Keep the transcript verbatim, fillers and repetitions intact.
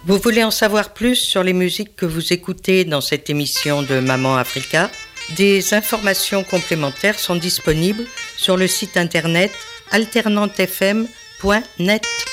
Vous voulez en savoir plus sur les musiques que vous écoutez dans cette émission de Maman Africa? Des informations complémentaires sont disponibles sur le site internet alternante f m point net.